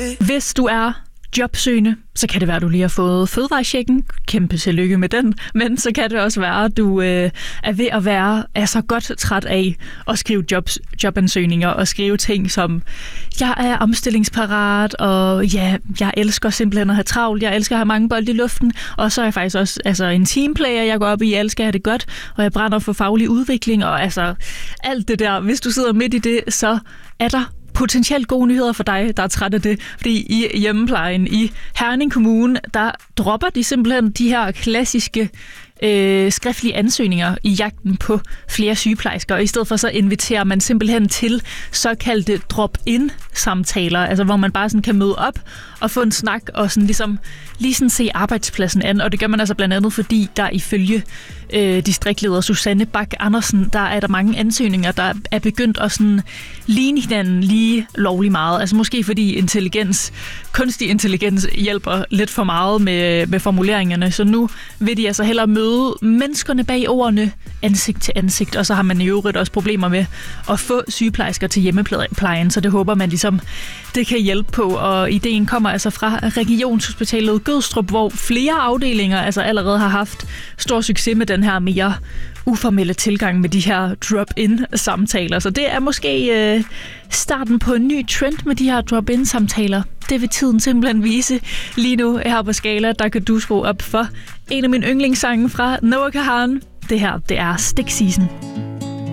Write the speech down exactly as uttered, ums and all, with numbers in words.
Hvis du er jobsøgende, så kan det være, at du lige har fået fødevarechecken. Kæmpe tillykke med den. Men så kan det også være, at du øh, er ved at være er så godt træt af at skrive jobs, jobansøgninger og skrive ting som, jeg er omstillingsparat, og ja, jeg elsker simpelthen at have travlt, jeg elsker at have mange bolde i luften, og så er jeg faktisk også altså, en teamplayer, jeg går op i, jeg elsker at have det godt, og jeg brænder for faglig udvikling, og altså alt det der. Hvis du sidder midt i det, så er der potentielt gode nyheder for dig, der er træt af det. Fordi i hjemmeplejen i Herning Kommune, der dropper de simpelthen de her klassiske øh, skriftlige ansøgninger i jagten på flere sygeplejersker. Og i stedet for så inviterer man simpelthen til såkaldte drop-in-samtaler, altså hvor man bare sådan kan møde op og få en snak og sådan ligesom lige sådan se arbejdspladsen an. Og det gør man altså blandt andet, fordi der ifølge øh, distriktleder Susanne Bak Andersen, der er der mange ansøgninger, der er begyndt at sådan ligne hinanden lige lovlig meget. Altså måske fordi intelligens, kunstig intelligens hjælper lidt for meget med, med formuleringerne. Så nu vil de altså hellere møde menneskerne bag ordene ansigt til ansigt. Og så har man i øvrigt også problemer med at få sygeplejersker til hjemmeplejen. Så det håber man ligesom, det kan hjælpe på. Og ideen kommer altså fra Regionshospitalet Gødstrup, hvor flere afdelinger altså allerede har haft stor succes med den her mere uformelle tilgang med de her drop-in-samtaler. Så det er måske øh, starten på en ny trend med de her drop-in-samtaler. Det vil tiden simpelthen vise. Lige nu her på Skala, der kan du skrue op for en af mine yndlingssange fra Noah Kahan. Det her, det er Stick Season.